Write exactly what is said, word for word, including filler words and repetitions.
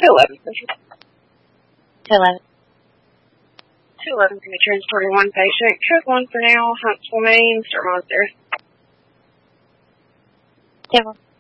two eleven. two eleven. two eleven can be transporting one patient. Code one for now, Huntsville, Maine. Start on there. Ten one.